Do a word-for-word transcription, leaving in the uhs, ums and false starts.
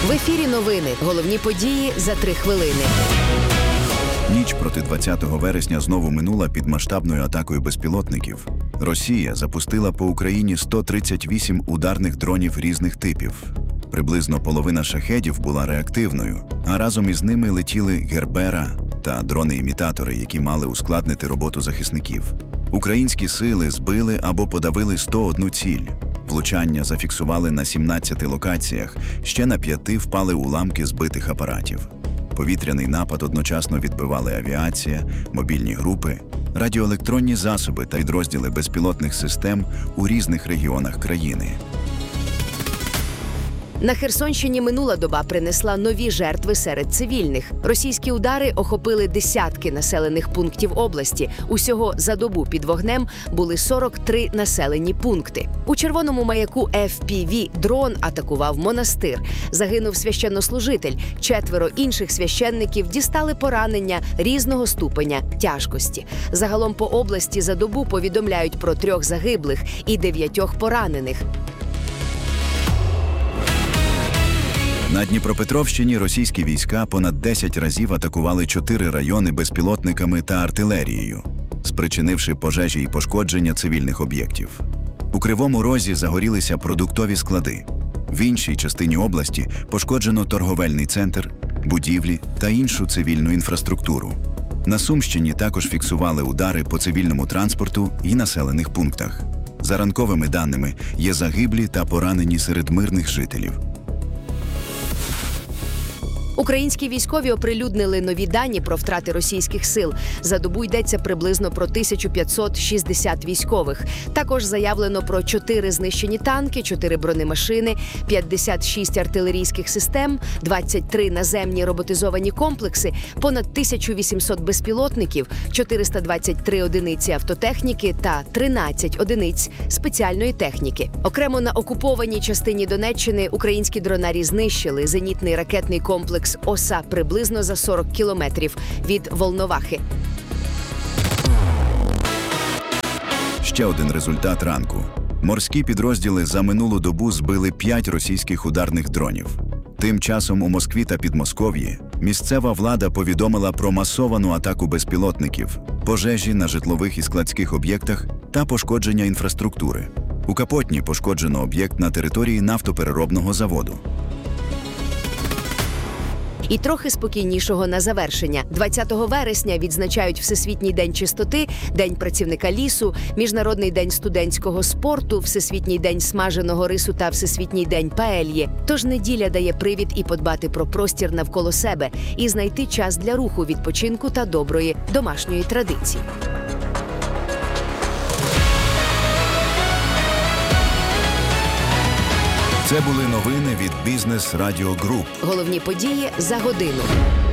В ефірі новини. Головні події за три хвилини. Ніч проти двадцятого вересня знову минула під масштабною атакою безпілотників. Росія запустила по Україні сто тридцять вісім ударних дронів різних типів. Приблизно половина шахедів була реактивною, а разом із ними летіли Гербера та дрони-імітатори, які мали ускладнити роботу захисників. Українські сили збили або подавили сто одну ціль. Влучання зафіксували на сімнадцяти локаціях, ще на п'яти впали уламки збитих апаратів. Повітряний напад одночасно відбивали авіація, мобільні групи, радіоелектронні засоби та підрозділи безпілотних систем у різних регіонах країни. На Херсонщині минула доба принесла нові жертви серед цивільних. Російські удари охопили десятки населених пунктів області. Усього за добу під вогнем були сорок три населені пункти. У Червоному маяку еф пі ві-дрон атакував монастир. Загинув священнослужитель. Четверо інших священників дістали поранення різного ступеня тяжкості. Загалом по області за добу повідомляють про трьох загиблих і дев'ятьох поранених. На Дніпропетровщині російські війська понад десять разів атакували чотири райони безпілотниками та артилерією, спричинивши пожежі і пошкодження цивільних об'єктів. У Кривому Розі загорілися продуктові склади. В іншій частині області пошкоджено торговельний центр, будівлі та іншу цивільну інфраструктуру. На Сумщині також фіксували удари по цивільному транспорту і населених пунктах. За ранковими даними, є загиблі та поранені серед мирних жителів. Українські військові оприлюднили нові дані про втрати російських сил. За добу йдеться приблизно про тисячу п'ятсот шістдесят військових. Також заявлено про чотири знищені танки, чотири бронемашини, п'ятдесят шість артилерійських систем, двадцять три наземні роботизовані комплекси, понад тисячу вісімсот безпілотників, чотириста двадцять три одиниці автотехніки та тринадцять одиниць спеціальної техніки. Окремо на окупованій частині Донеччини українські дронарі знищили зенітний ракетний комплекс «Оса» приблизно за сорок кілометрів від Волновахи. Ще один результат ранку. Морські підрозділи за минулу добу збили п'ять російських ударних дронів. Тим часом у Москві та Підмосков'ї місцева влада повідомила про масовану атаку безпілотників, пожежі на житлових і складських об'єктах та пошкодження інфраструктури. У Капотні пошкоджено об'єкт на території нафтопереробного заводу. І трохи спокійнішого на завершення. двадцятого вересня відзначають Всесвітній день чистоти, День працівника лісу, Міжнародний день студентського спорту, Всесвітній день смаженого рису та Всесвітній день паельї. Тож неділя дає привід і подбати про простір навколо себе, і знайти час для руху, відпочинку та доброї домашньої традиції. Це були новини від Бізнес Радіо Груп. Головні події за годину.